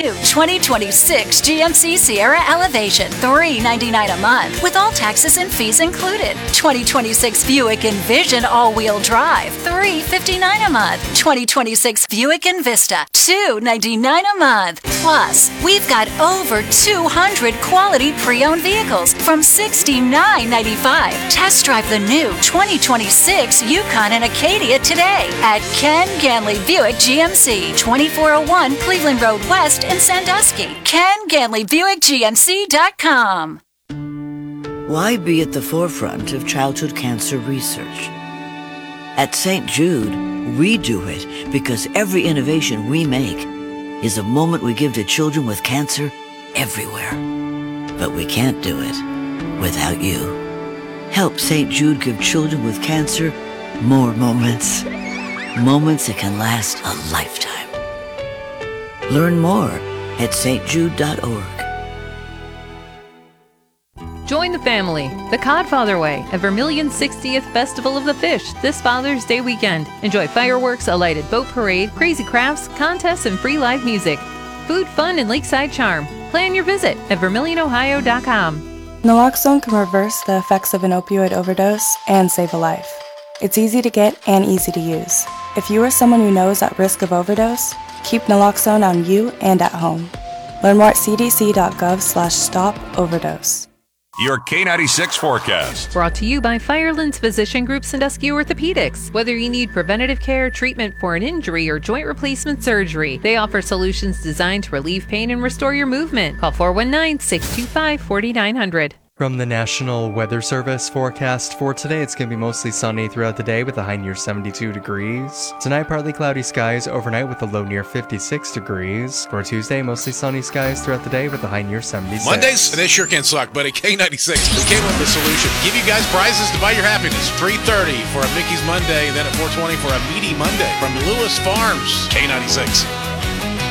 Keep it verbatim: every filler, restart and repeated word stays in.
new twenty twenty-six G M C Sierra Elevation, three ninety-nine a month, with all taxes and fees included. twenty twenty-six Buick Envision all-wheel drive, three fifty-nine a month. twenty twenty-six Buick Envista, two ninety-nine a month. Plus, we've got over two hundred quality pre-owned vehicles from sixty-nine ninety-five. Test drive the new twenty twenty-six Yukon and Acadia today at Ken Ganley Buick G M C, twenty-four oh one Cleveland Road West in Sandusky. Ken Ganley Buick G M C dot com. Why be at the forefront of childhood cancer research? At Saint Jude, we do it because every innovation we make is a moment we give to children with cancer everywhere. But we can't do it without you. Help Saint Jude give children with cancer more moments. Moments that can last a lifetime. Learn more at s t jude dot org. Join the family, the Codfather Way, at Vermilion's sixtieth Festival of the Fish this Father's Day weekend. Enjoy fireworks, a lighted boat parade, crazy crafts, contests, and free live music. Food, fun, and lakeside charm. Plan your visit at vermilion ohio dot com. Naloxone can reverse the effects of an opioid overdose and save a life. It's easy to get and easy to use. If you or someone you know is at risk of overdose, keep naloxone on you and at home. Learn more at c d c dot gov slash stop overdose. Your K ninety-six forecast. Brought to you by Firelands Physician Group Sandusky Orthopedics. Whether you need preventative care, treatment for an injury, or joint replacement surgery, they offer solutions designed to relieve pain and restore your movement. Call four one nine, six two five, four nine zero zero. From the National Weather Service forecast for today, it's going to be mostly sunny throughout the day with a high near seventy-two degrees. Tonight, partly cloudy skies overnight with a low near fifty-six degrees. For Tuesday, mostly sunny skies throughout the day with a high near seventy-six. Mondays, they sure can suck, but at K ninety-six, we came up with a solution. Give you guys prizes to buy your happiness. three thirty for a Mickey's Monday, and then at four twenty for a Meaty Monday from Lewis Farms. K ninety-six.